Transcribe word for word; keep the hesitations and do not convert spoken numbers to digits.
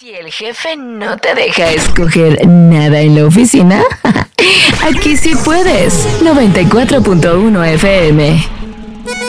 Si el jefe no te deja escoger nada en la oficina, aquí sí puedes. noventa y cuatro punto uno F M.